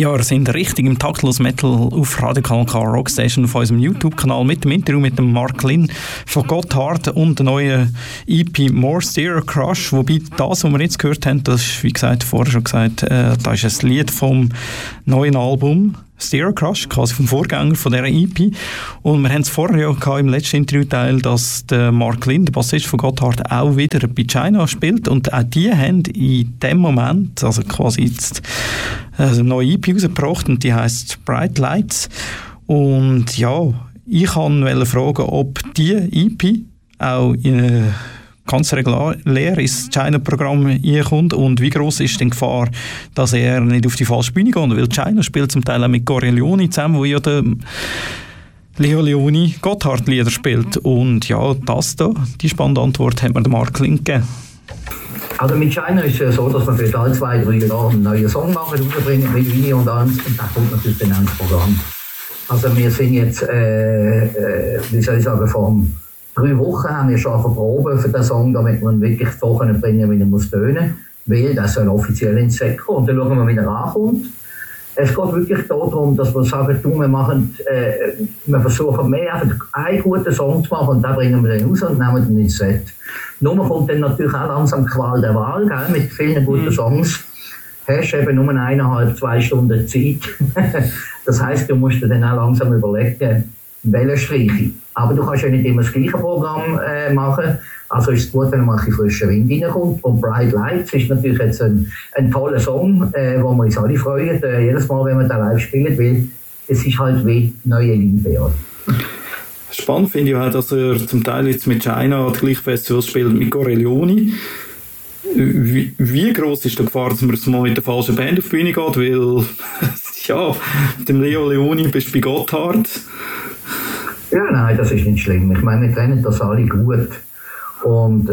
Ja, wir sind richtig im Taktlos Metal auf Radio Kanal K Rockstation auf unserem YouTube-Kanal mit dem Interview mit dem Mark Lynn von Gotthard und der neuen EP More Stereo Crush. Wobei das, was wir jetzt gehört haben, das ist, wie gesagt, vorher schon gesagt, das ist ein Lied vom neuen Album Stereo Crush, quasi vom Vorgänger von dieser EP. Und wir haben es vorher ja gehabt, im letzten Interviewteil, dass der Mark Lynn, der Bassist von Gotthard, auch wieder bei China spielt. Und auch die haben in dem Moment, also quasi jetzt, eine neue EP rausgebracht und die heisst Bright Lights. Und ja, ich wollte fragen, ob die EP auch in ganz regulär ins China-Programm reinkommt und wie gross ist die Gefahr, dass er nicht auf die falsche Bühne geht? Weil China spielt zum Teil auch mit Gore Leone zusammen, wo ja der Leo Leone Gotthard-Lieder spielt. Und ja, das da, die spannende Antwort hat mir der Mark Lynn gegeben. Also mit China ist es ja so, dass wir für alle 2-3 Jahre einen neuen Song machen, rausbringen mit Vini und alles, und da kommt natürlich dann ins Programm. Also wir sind jetzt, wie soll ich sagen, vor 3 Wochen haben wir schon verproben für den Song, damit wir ihn wirklich so bringen können, wie er muss tönen, weil das soll offiziell ins Set kommen. Und dann schauen wir, wie er ankommt. Es geht wirklich darum, dass wir sagen, wir versuchen mehr einfach einen guten Song zu machen und den bringen wir dann raus und nehmen den ins Set. Nur kommt dann natürlich auch langsam die Qual der Wahl, gell? Mit vielen guten Songs. Hast eben nur 1,5-2 Stunden Zeit. Das heisst, du musst dir dann auch langsam überlegen, welche streiche. Aber du kannst ja nicht immer das gleiche Programm machen. Also ist es gut, wenn mal ein frischer Wind reinkommt. Und Bright Lights ist natürlich jetzt ein toller Song, wo wir uns alle freuen, jedes Mal, wenn wir den live spielen, weil es ist halt wie neue Liebe. Ja. Spannend finde ich auch, dass er zum Teil jetzt mit China das gleiche Festival spielt mit Gore Leone. Wie gross ist die Gefahr, dass man mal mit der falschen Band auf die Bühne geht? Weil, ja, mit dem Leo Leone bist du bei Gotthard. Ja, nein, das ist nicht schlimm. Ich meine, wir kennen das alle gut. Und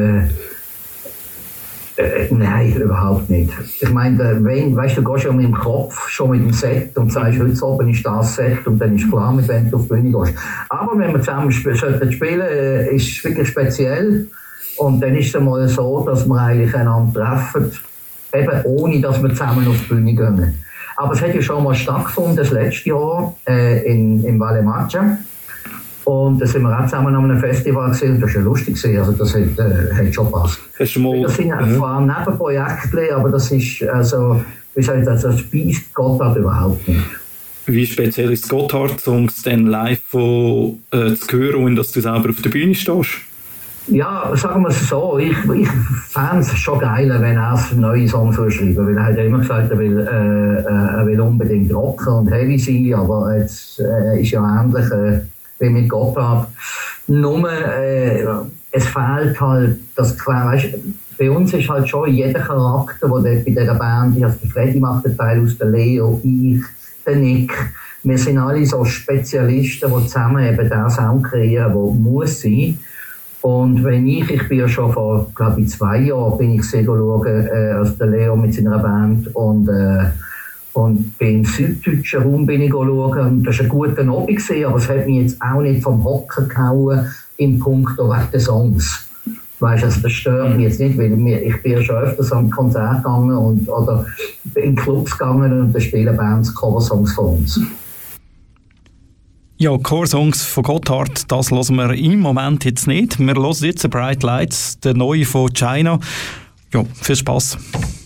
nein, überhaupt nicht. Ich meine, weißt du, gehst ja mit dem Kopf schon mit dem Set und sagst, heute oben ist das Set und dann ist klar, mit wem du auf die Bühne gehst. Aber wenn wir zusammen spielen, ist es wirklich speziell. Und dann ist es mal so, dass wir eigentlich einander treffen, eben ohne, dass wir zusammen auf die Bühne gehen. Aber es hat ja schon mal stattgefunden, das letzte Jahr, in Valemacha. Und da sind wir auch zusammen an einem Festival gesehen und das war ja lustig gewesen. Also das hat schon gepasst. Das sind zwar Nebenprojekte, aber das ist, also, wie soll ich das speist Gotthard überhaupt nicht. Wie speziell ist Gotthard-Songs denn live zu hören und dass du selber auf der Bühne stehst? Ja, sagen wir es so, ich fände es schon geil, wenn er neue Songs schreiben würde, weil er hat ja immer gesagt, er will unbedingt rocken und heavy sein, aber jetzt ist ja ähnlich wie mit Gotthard. Nur, es fehlt halt, weißt, bei uns ist halt schon jeder Charakter, der bei dieser Band ist, also der Freddy macht einen Teil aus, der Leo, ich, der Nick. Wir sind alle so Spezialisten, die zusammen eben den Sound kreieren, der muss sein. Und wenn ich bin ja schon vor, glaube ich, 2 Jahren bin ich schauen, also der Leo mit seiner Band und beim süddeutschen Raum bin ich schauen und das war ein guter Abend gewesen, aber es hat mich jetzt auch nicht vom Hocker gehauen im Punkt wegen den Songs. Weißt, also das stört mich jetzt nicht, weil ich bin ja schon öfters an Konzerte gegangen oder in Clubs gegangen und da spielen Bands Coversongs von uns. Ja, Core-Songs von Gotthard, das hören wir im Moment jetzt nicht. Wir hören jetzt Bright Lights, der neue von China. Ja, viel Spass.